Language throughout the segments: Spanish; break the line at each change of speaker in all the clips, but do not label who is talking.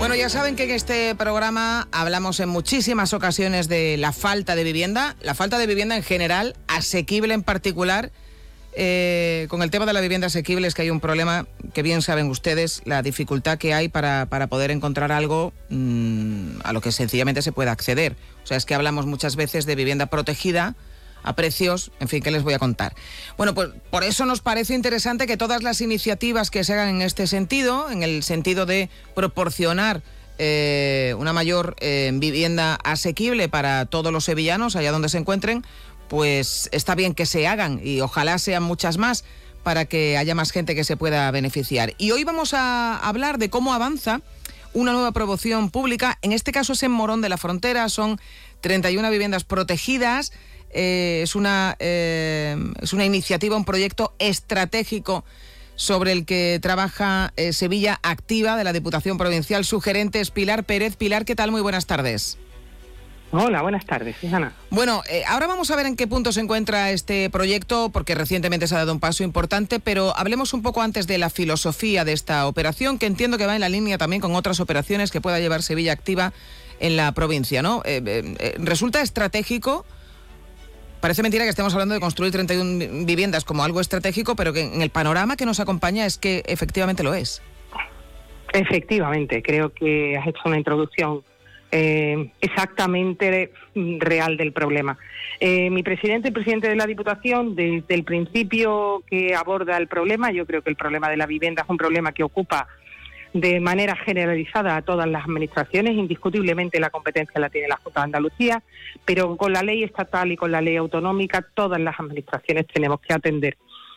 Bueno, ya saben que en este programa hablamos en muchísimas ocasiones de la falta de vivienda en general, asequible en particular. Con el tema de la vivienda asequible es que hay un problema que bien saben ustedes, la dificultad que hay para poder encontrar algo a lo que sencillamente se pueda acceder. O sea, es que hablamos muchas veces de vivienda protegida a precios, en fin, ¿qué les voy a contar? Bueno, pues por eso nos parece interesante que todas las iniciativas que se hagan en este sentido, en el sentido de proporcionar una mayor vivienda asequible para todos los sevillanos, allá donde se encuentren, pues está bien que se hagan y ojalá sean muchas más para que haya más gente que se pueda beneficiar. Y hoy vamos a hablar de cómo avanza una nueva promoción pública, en este caso es en Morón de la Frontera, son 31 viviendas protegidas. Es una iniciativa, un proyecto estratégico sobre el que trabaja Sevilla Activa de la Diputación Provincial. Su gerente es Pilar Pérez. Pilar, ¿qué tal? Muy buenas tardes.
Hola, buenas tardes, Susana.
Bueno, ahora vamos a ver en qué punto se encuentra este proyecto, porque recientemente se ha dado un paso importante, pero hablemos un poco antes de la filosofía de esta operación, que entiendo que va en la línea también con otras operaciones que pueda llevar Sevilla Activa en la provincia, ¿no? Resulta estratégico. Parece mentira que estemos hablando de construir 31 viviendas como algo estratégico, pero que en el panorama que nos acompaña es que efectivamente lo es.
Efectivamente, creo que has hecho una introducción exactamente real del problema. Mi presidente de la Diputación, desde el principio que aborda el problema, yo creo que el problema de la vivienda es un problema que ocupa de manera generalizada a todas las administraciones. Indiscutiblemente la competencia la tiene la Junta de Andalucía, pero con la ley estatal y con la ley autonómica todas las administraciones tenemos que atender.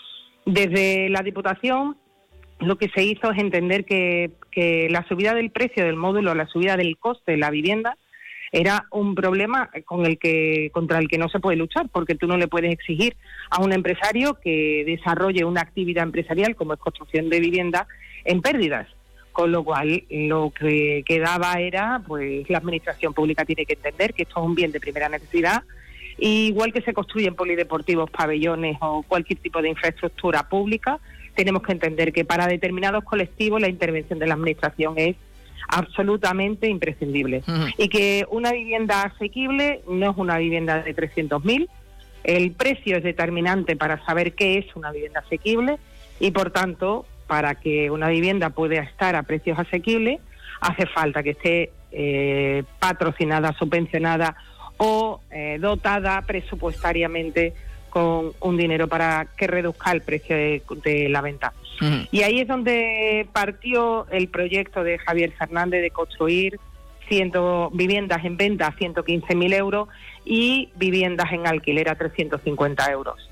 Desde la Diputación lo que se hizo es entender que la subida del precio del módulo, la subida del coste de la vivienda era un problema contra el que no se puede luchar, porque tú no le puedes exigir a un empresario que desarrolle una actividad empresarial como es construcción de vivienda en pérdidas. Con lo cual, lo que quedaba era, pues la administración pública tiene que entender que esto es un bien de primera necesidad, y igual que se construyen polideportivos, pabellones o cualquier tipo de infraestructura pública, tenemos que entender que para determinados colectivos la intervención de la administración es absolutamente imprescindible. Uh-huh. Y que una vivienda asequible no es una vivienda de 300.000, el precio es determinante para saber qué es una vivienda asequible y, por tanto, para que una vivienda pueda estar a precios asequibles, hace falta que esté patrocinada, subvencionada o dotada presupuestariamente con un dinero para que reduzca el precio de la venta. Uh-huh. Y ahí es donde partió el proyecto de Javier Fernández de construir viviendas en venta a 115.000 euros y viviendas en alquiler a 350 euros.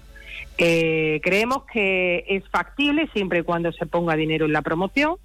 Creemos que es factible siempre y cuando se ponga dinero en la promoción,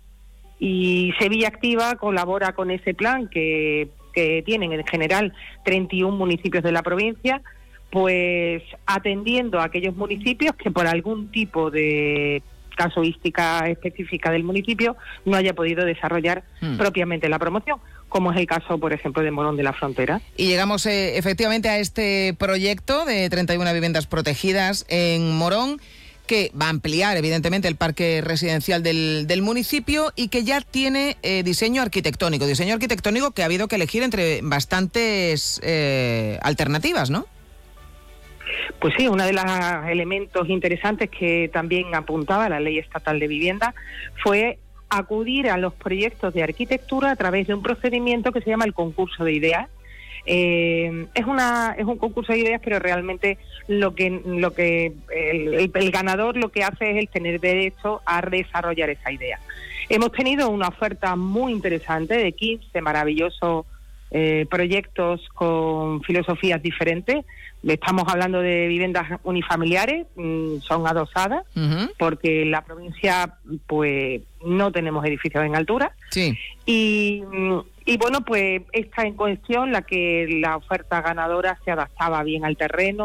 y Sevilla Activa colabora con ese plan que tienen en general 31 municipios de la provincia, pues atendiendo a aquellos municipios que por algún tipo de casuística específica del municipio no haya podido desarrollar propiamente la promoción, como es el caso, por ejemplo, de Morón de la Frontera.
Y llegamos efectivamente a este proyecto de 31 viviendas protegidas en Morón, que va a ampliar, evidentemente, el parque residencial del municipio y que ya tiene diseño arquitectónico que ha habido que elegir entre bastantes alternativas, ¿no?
Pues sí, uno de los elementos interesantes que también apuntaba la Ley Estatal de Vivienda fue acudir a los proyectos de arquitectura a través de un procedimiento que se llama el concurso de ideas. Es un concurso de ideas, pero realmente el ganador lo que hace es el tener derecho a desarrollar esa idea. Hemos tenido una oferta muy interesante de 15 maravillosos proyectos con filosofías diferentes. Estamos hablando de viviendas unifamiliares, son adosadas, uh-huh, porque en la provincia pues no tenemos edificios en altura.
Sí.
Y bueno, pues esta en cuestión, la oferta ganadora se adaptaba bien al terreno,